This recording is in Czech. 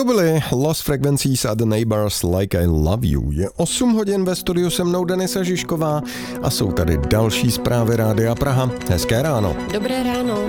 To byly Lost Frequencies a The Neighbors Like I Love You. Je 8 hodin, ve studiu se mnou Denisa Žižková a jsou tady další zprávy Rádia Praha. Hezké ráno. Dobré ráno.